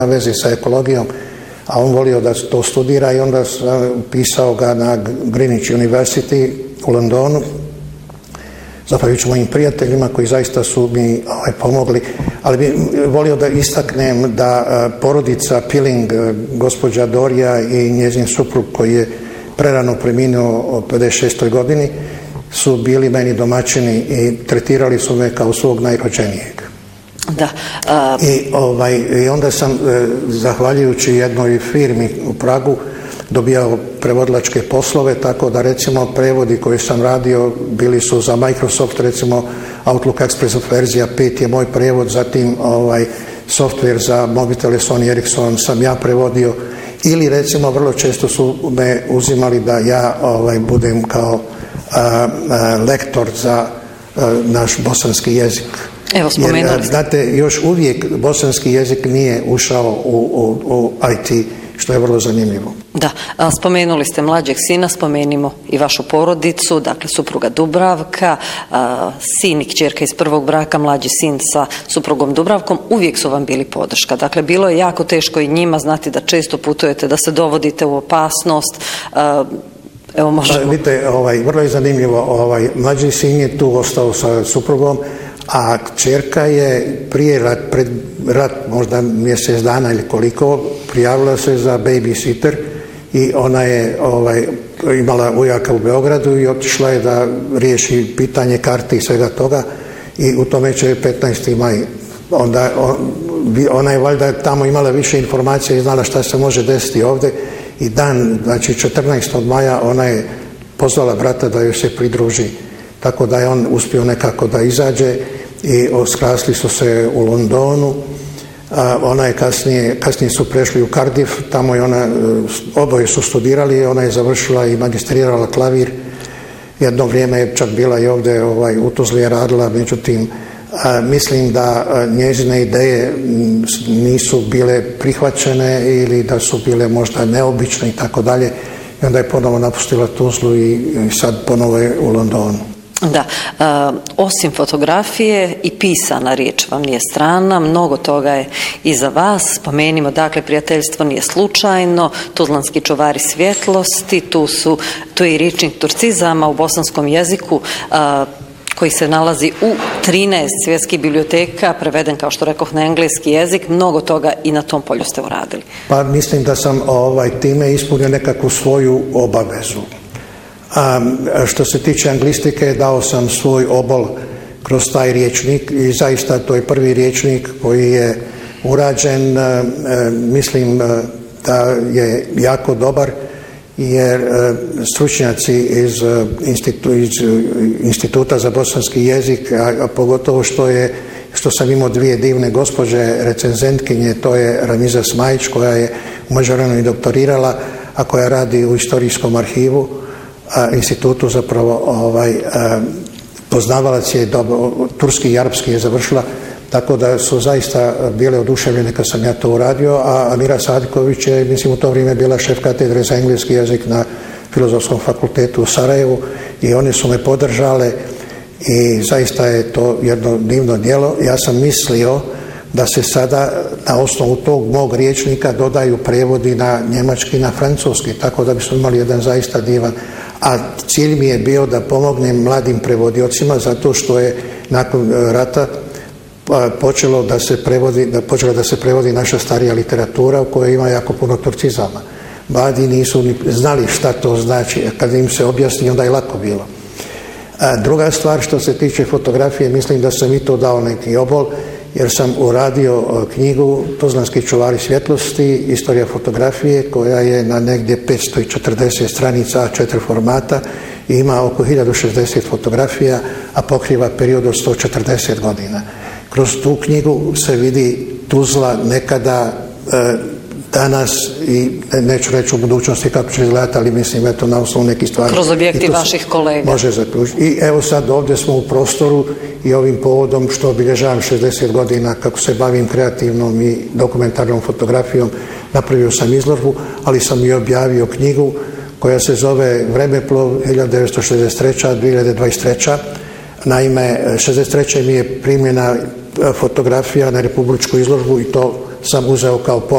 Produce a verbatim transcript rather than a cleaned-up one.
vezi sa ekologijom, a on volio da to studira i onda sam pisao ga na Greenwich University u Londonu, zahvaljujući mojim prijateljima koji zaista su mi ovaj, pomogli, ali bi volio da istaknem da porodica Pilling, gospođa Dorija i njezin suprug koji je prerano preminuo u pedeset šestoj godini, su bili meni domaćini i tretirali su me kao svog najrođenijeg. Da. A... I, ovaj, I onda sam, zahvaljujući jednoj firmi u Pragu, dobijao prevodilačke poslove, tako da recimo prevodi koje sam radio bili su za Microsoft, recimo Outlook Express verzija pet je moj prevod, zatim ovaj, software za mobitele Sony Ericsson sam ja prevodio, ili recimo vrlo često su me uzimali da ja ovaj, budem kao a, a, lektor za a, naš bosanski jezik. Evo, spomenuli Jer, znate, još uvijek bosanski jezik nije ušao u, u, u I T, što je vrlo zanimljivo. Da, a, spomenuli ste mlađeg sina, spomenimo i vašu porodicu, dakle supruga Dubravka, a, sin i kćerka iz prvog braka, mlađi sin sa suprugom Dubravkom, uvijek su vam bili podrška. Dakle, bilo je jako teško i njima znati da često putujete, da se dovodite u opasnost. A, evo možemo... Pa, vidite, ovaj, vrlo je zanimljivo, ovaj, mlađi sin je tu ostao sa suprugom, a kćerka je prije rat, pred rat, možda mjesec dana ili koliko, prijavila se za babysitter i ona je ovaj, imala ujaka u Beogradu i otišla je da riješi pitanje karti i svega toga i u tome će petnaesti maj. Onda on, ona je valjda tamo imala više informacija i znala šta se može desiti ovdje i dan, znači četrnaestog maja ona je pozvala brata da joj se pridruži. Tako da je on uspio nekako da izađe i skrasli su se u Londonu. A ona je kasnije, kasnije su prešli u Cardiff, tamo je ona, oboje su studirali, ona je završila i magistrirala klavir. Jedno vrijeme je čak bila i ovdje ovaj, u Tuzli je radila, međutim, a, mislim da a, njezine ideje nisu bile prihvaćene ili da su bile možda neobične i tako dalje. I onda je ponovo napustila Tuzlu i, i sad ponovo je u Londonu. Da, a, osim fotografije i pisana riječ vam nije strana, mnogo toga je iza vas. Spomenimo, dakle, prijateljstvo nije slučajno, Tuzlanski čuvari svjetlosti, tu su, tu je i riječnik turcizama u bosanskom jeziku, a, koji se nalazi u trinaest svjetskih biblioteka, preveden, kao što rekoh, na engleski jezik. Mnogo toga i na tom polju ste uradili. Pa mislim da sam ovaj, time ispunio nekakvu svoju obavezu. A što se tiče anglistike, dao sam svoj obol kroz taj riječnik i zaista to je prvi riječnik koji je urađen, e, mislim da je jako dobar jer e, stručnjaci iz, institu, iz Instituta za bosanski jezik, a, a pogotovo što je što sam imao dvije divne gospođe recenzentkinje, to je Ramiza Smajić koja je u međuvremenu i doktorirala, a koja radi u istorijskom arhivu institutu, zapravo ovaj, poznavalac je dobro, turski i arapski je završila, tako da su zaista bile oduševljene kad sam ja to uradio, a Amira Sadiković je, mislim, u to vrijeme bila šef katedre za engleski jezik na Filozofskom fakultetu u Sarajevu i one su me podržale i zaista je to jedno divno djelo. Ja sam mislio da se sada na osnovu tog mog riječnika dodaju prevodi na njemački i na francuski, tako da bismo imali jedan zaista divan. A cilj mi je bio da pomognem mladim prevodiocima zato što je nakon rata počelo da se prevodi, da počela da se prevodi naša starija literatura u kojoj ima jako puno turcizama. Mladi nisu ni znali šta to znači, kad im se objasni onda je lako bilo. A druga stvar što se tiče fotografije, mislim da sam i to dao neki obol, jer sam uradio knjigu Tuzlanski čuvari svjetlosti, istorija fotografije, koja je na negdje petsto četrdeset stranica A četiri formata i ima oko hiljadu šezdeset fotografija, a pokriva period od sto četrdeset godina. Kroz tu knjigu se vidi Tuzla nekada, danas i neću reći u budućnosti kako će izgledati, ali mislim eto na osnovu nekih stvari. Kroz objekti vaših kolega. Može zaključiti. I evo sad ovdje smo u prostoru i ovim povodom što obilježavam šezdeset godina kako se bavim kreativnom i dokumentarnom fotografijom, napravio sam izložbu, ali sam i objavio knjigu koja se zove Vremeplov hiljadu devetsto šezdeset treće do dvije hiljade dvadeset treće. Naime, šezdeset treće mi je primljena fotografija na republičku izložbu i to sam uzeo kao